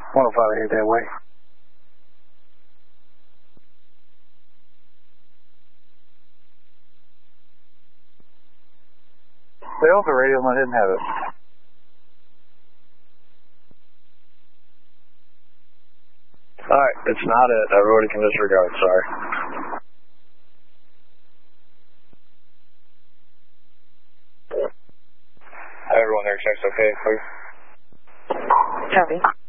105 head that way. They also radio and I didn't have it. Alright, it's not it. Everybody can disregard, sorry. Everyone there checks okay, please. Copy.